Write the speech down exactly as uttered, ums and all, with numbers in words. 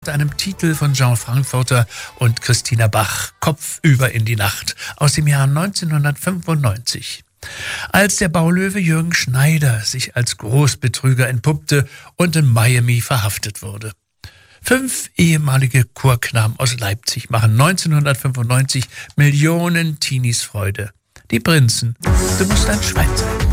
Einem Titel von Jean Frankfurter und Christina Bach, Kopfüber in die Nacht, aus dem Jahr neunzehnhundertfünfundneunzig. Als der Baulöwe Jürgen Schneider sich als Großbetrüger entpuppte und in Miami verhaftet wurde. Fünf ehemalige Chorknaben aus Leipzig machen neunzehnhundertfünfundneunzig Millionen Teenies Freude. Die Prinzen, du musst ein Schwein sein.